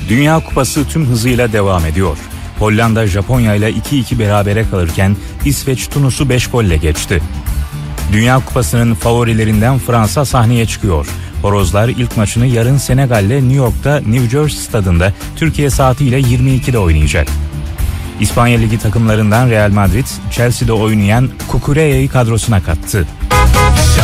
Dünya Kupası tüm hızıyla devam ediyor. Hollanda Japonya ile 2-2 berabere kalırken İsveç Tunus'u 5 golle geçti. Dünya Kupası'nın favorilerinden Fransa sahneye çıkıyor. Horozlar ilk maçını yarın Senegal'le New York'ta New Jersey stadında Türkiye saatiyle 22'de oynayacak. İspanya Ligi takımlarından Real Madrid, Chelsea'de oynayan Cucurella'yı kadrosuna kattı.